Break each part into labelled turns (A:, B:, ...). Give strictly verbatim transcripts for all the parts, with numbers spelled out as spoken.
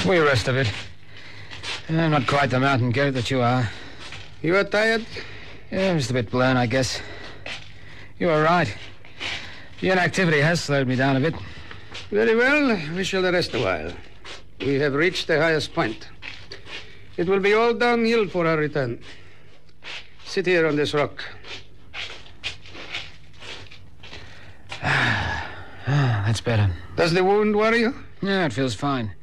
A: We rest a bit. Uh, not quite the mountain goat that you are.
B: You are tired?
A: Yeah, just a bit blown, I guess. You are right. The inactivity has slowed me down a bit.
B: Very well. We shall rest a while. We have reached the highest point. It will be all downhill for our return. Sit here on this rock.
A: Ah, that's better.
B: Does the wound worry you?
A: Yeah, it feels fine.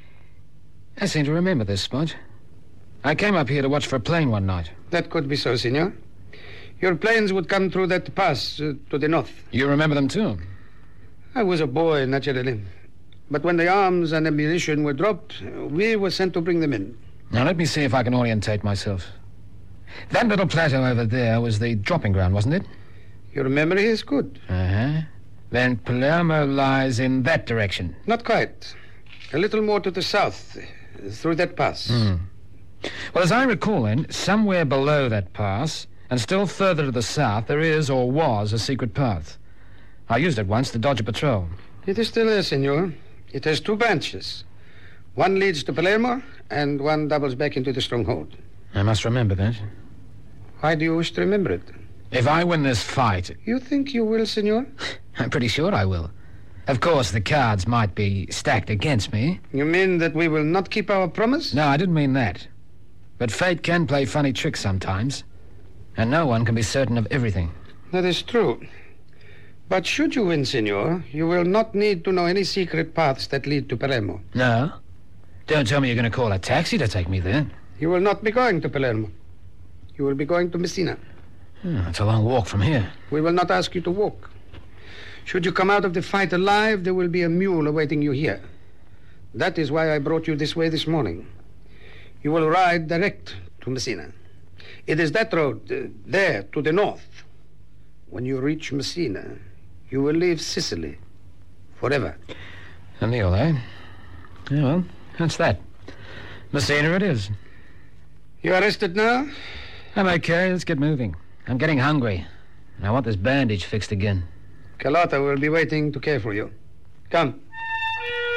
A: I seem to remember this spot. I came up here to watch for a plane one night.
B: That could be so, senor. Your planes would come through that pass uh, to the north.
A: You remember them, too?
B: I was a boy, naturally. But when the arms and ammunition were dropped, we were sent to bring them in.
A: Now, let me see if I can orientate myself. That little plateau over there was the dropping ground, wasn't it?
B: Your memory is good.
A: Uh-huh. Then Palermo lies in that direction.
B: Not quite. A little more to the south, uh, through that pass.
A: Hmm. Well, as I recall, then, somewhere below that pass, and still further to the south, there is, or was, a secret path. I used it once to dodge a patrol.
B: It is still there, senor. It has two branches. One leads to Palermo, and one doubles back into the stronghold.
A: I must remember that.
B: Why do you wish to remember it?
A: If I win this fight...
B: You think you will, senor?
A: I'm pretty sure I will. Of course, the cards might be stacked against me.
B: You mean that we will not keep our promise?
A: No, I didn't mean that. But fate can play funny tricks sometimes. And no one can be certain of everything.
B: That is true. But should you win, senor, you will not need to know any secret paths that lead to Palermo.
A: No? Don't tell me you're going to call a taxi to take me there.
B: You will not be going to Palermo. You will be going to Messina.
A: Oh, it's a long walk from here.
B: We will not ask you to walk. Should you come out of the fight alive, there will be a mule awaiting you here. That is why I brought you this way this morning. You will ride direct to Messina. It is that road, uh, there, to the north. When you reach Messina, you will leave Sicily forever.
A: A meal, eh? Yeah, well, that's that. Messina it is.
B: You are rested now?
A: I'm okay. Let's get moving. I'm getting hungry. I want this bandage fixed again.
B: Carlotta will be waiting to care for you. Come.